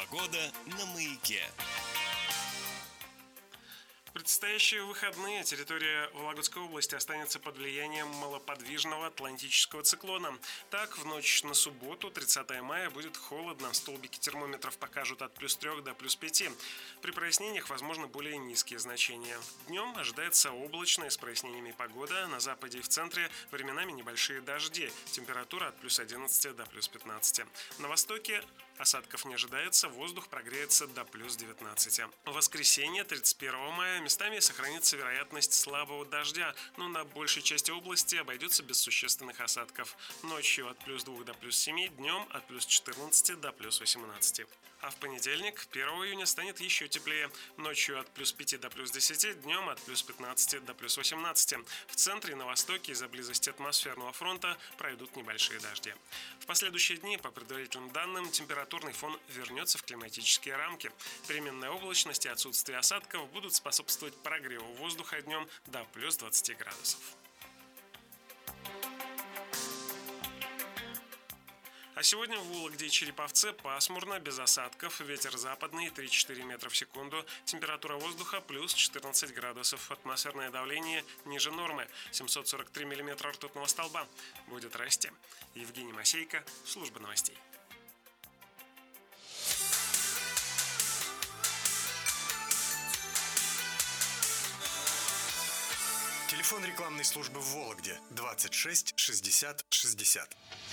Погода на Маяке. В предстоящие выходные территория Вологодской области останется под влиянием малоподвижного атлантического циклона. Так, в ночь на субботу, 30 мая, будет холодно. Столбики термометров покажут от +3 до +5. При прояснениях возможны более низкие значения. Днем ожидается облачная с прояснениями погода. На западе и в центре временами небольшие дожди. Температура от +11 до +15. На востоке осадков не ожидается, воздух прогреется до +19. В воскресенье, 31 мая, местами сохранится вероятность слабого дождя, но на большей части области обойдется без существенных осадков. Ночью от +2 до +7, днем от +14 до +18. А в понедельник, 1 июня, станет еще теплее. Ночью от +5 до +10, днем от +15 до +18. В центре и на востоке из-за близости атмосферного фронта пройдут небольшие дожди. В последующие дни, по предварительным данным, температурный фон вернется в климатические рамки. Переменная облачность и отсутствие осадков будут способствовать прогреву воздуха днем до +20 градусов. А сегодня в Вологде и Череповце пасмурно, без осадков, ветер западный 3-4 метра в секунду, температура воздуха +14 градусов, атмосферное давление ниже нормы, 743 миллиметра ртутного столба. Будет расти. Евгений Масейко, служба новостей. Телефон рекламной службы в Вологде 26 60 60.